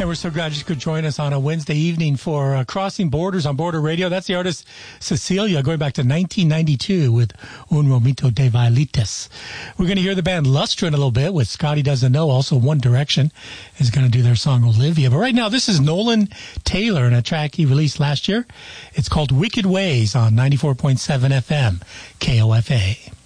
And we're so glad you could join us on a Wednesday evening for Crossing Borders on Border Radio. That's the artist Cecilia, going back to 1992 with Un Momento de Violetas. We're going to hear the band Lustra in a little bit with Scotty Doesn't Know. Also, One Direction is going to do their song Olivia. But right now, this is Nolan Taylor and a track he released last year. It's called Wicked Ways on 94.7 FM, KOFA.